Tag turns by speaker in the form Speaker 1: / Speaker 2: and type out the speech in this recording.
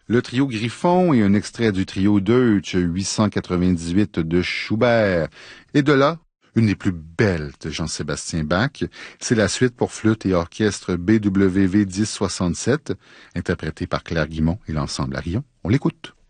Speaker 1: Le trio Griffon et un extrait du trio Deutsch 898 de Schubert. Et de là, une des plus belles de Jean-Sébastien Bach, c'est la suite pour flûte et orchestre BWV 1067, interprétée par Claire Guimond et l'ensemble Arion. On l'écoute.